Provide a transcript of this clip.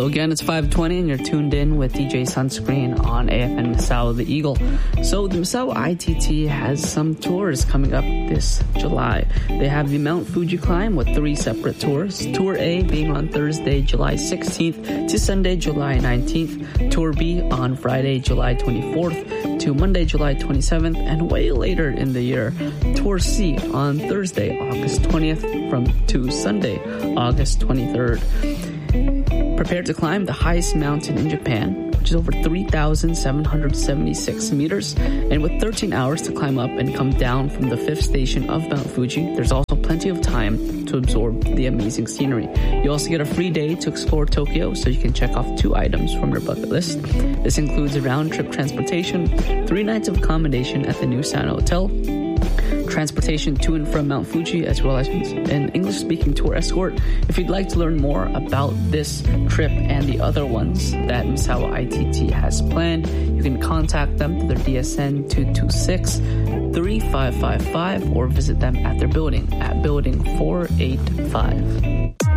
Hello again, it's 5:20 and you're tuned in with DJ Sunscreen on AFN Misawa The Eagle. So the Misawa ITT has some tours coming up this July. They have the Mount Fuji climb with 3 separate tours. Tour A being on Thursday, July 16th to Sunday, July 19th. Tour B on Friday, July 24th to Monday, July 27th. And way later in the year, Tour C on Thursday, August 20th to Sunday, August 23rd. Prepare to climb the highest mountain in Japan, which is over 3,776 meters, and with 13 hours to climb up and come down from the 5th station of Mount Fuji, there's also plenty of time to absorb the amazing scenery. You also get a free day to explore Tokyo, so you can check off 2 items from your bucket list. This includes a round-trip transportation, 3 nights of accommodation at the new Sano Hotel, transportation to and from Mount Fuji, as well as an English-speaking tour escort. If you'd like to learn more about this trip and the other ones that Misawa ITT has planned, you can contact them through their DSN 226-3555 or visit them at their building at Building 485.